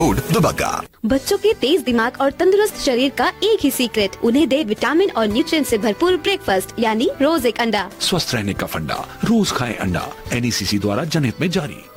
दुबग्गा। बच्चों के तेज दिमाग और तंदुरुस्त शरीर का एक ही सीक्रेट, उन्हें दे विटामिन और न्यूट्रिएंट से भरपूर ब्रेकफास्ट यानी रोज एक अंडा। स्वस्थ रहने का फंडा, रोज खाएं अंडा। NECC द्वारा जनहित में जारी।